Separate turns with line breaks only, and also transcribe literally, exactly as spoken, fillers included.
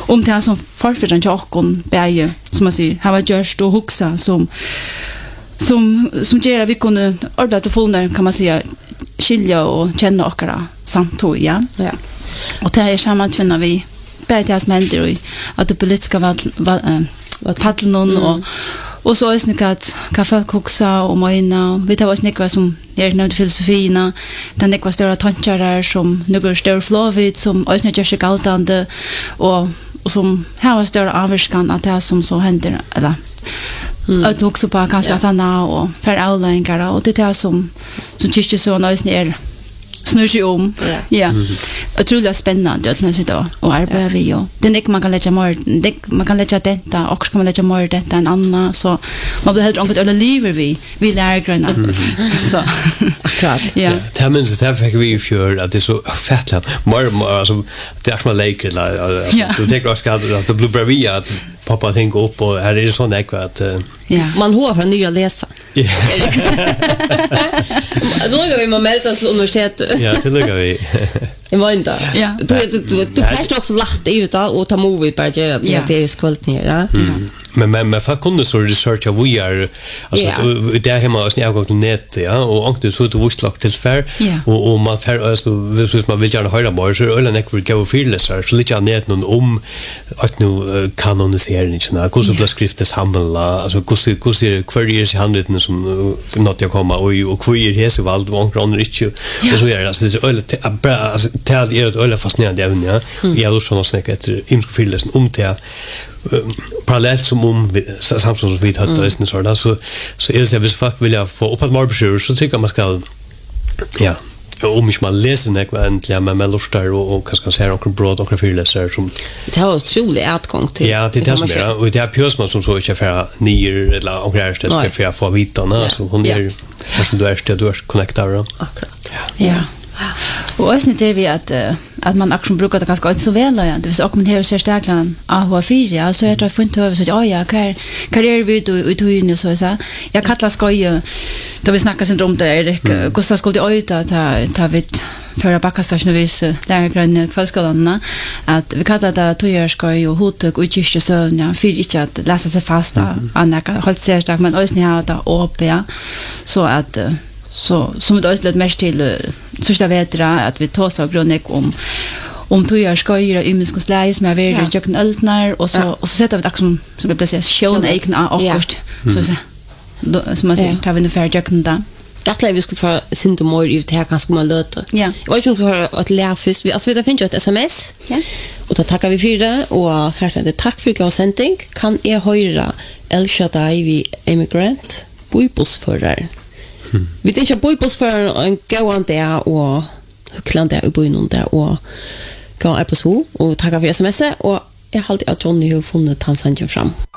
om det som forfyrer til åkken bæge, som man sier, har vært gjørst og huksa, som, som, som gjør at vi kunne ordne telefoner, kan man säga, skilja og kjenne okkara samtog, ja.
Ja.
Og det er sammen finner vi bæge det som hender i at det politiske paddelen og och så är det att kaffe koksa och mina vet jag vad snickra som är nämnt filosofierna den det var stora tankar som några stora flowit som är inte just galtande och och som här var stora avskan att det som så händer eller mm. att också på kanske att ana och för alla enkara och det är som som tycker så nice ner snur sig om. Ja. Otroligt spännande att man sitter och arbetar vi och det är man kan lägga mer man kan lägga detta och kan man lägga mer detta en annan så man blir helt enkelt alla lever vi vi lär gröna. Så
akkurat.
Ja.
Det minns det fick vi för att det är så fett mer alltså det är som en lek eller det tänker jag ska att det blir bravia att pappa tänker upp och här är det sån där att
ja man hör från nya läsa. Ja. Då går vi med meltas till universitetet.
Ja, det lukar vi.
I måndag.
Ja.
Du du du först också lacht ut och ta movie bara göra det det är skvalt ner, ja.
Men men men för kunde så researcha vi är alltså där hemma oss jag gått nät ja och ankte så du visst lagt till fär och och man fär alltså vill man vill gärna höra bara så eller näck vill gå fearless så lite nät någon om att nu kanonisera inte så hur så blir skriftes handla alltså hur hur ser queries handlet som något jag komma och och queer hese vald och andra inte och så är det alltså det är öle alltså det är ett öle fascinerande även ja jag har också snackat efter imsk fearless om det parallellt som om samtidigt som vi hade det så där så så är det så vis fuck vill jag få upp att marbesjur så tycker man ska ja om ich mal lesen jag var äntligen med melostar och och kanske säga några brott och förläsare som
det har otroligt utgång till
ja det är det som är och det är pjösman som så inte för nyer eller och grejer för för att få vita så hon är som du är stöd du är connectar
akkurat
ja och är inte vi att att man också brukar det ganska så väl ja det vill också man har så starkt A H fyra så jag tror funnit över så ja ja kar karriär vi då ut hur så så jag kallar skoj då vi snackar sen om det är Gustav skulle ut att ta ta vid för backastation där gröna kvällskalanna att vi kallar det tojer skoj och hotök och just så ja för inte att läsa sig fast annaka hållt sig starkt men också ni har det upp ja så att så som det är lite mest till så ska vetra att vi tar så grönek om om du gör skojar i min släis med väl jag kan öltnar och så och så sätter vi det som så blir precis shown egna akkurat så så som man säger tar vi ungefär jag kan där
jag tror vi ska få synda mer ut här ganska mal låter
ja
jag vet inte för att lära först vi alltså vi finns ju ett sms ja och då tackar vi för det och här står det tack för att sändning kan jag höra El Shaddai vi immigrant buibusförare. Vi tänker buibus för en gåan där och hycklan där uppe inom där och gå är på så och tacka för sms:et och jag har alltid att Johnny har funnit hans hand fram.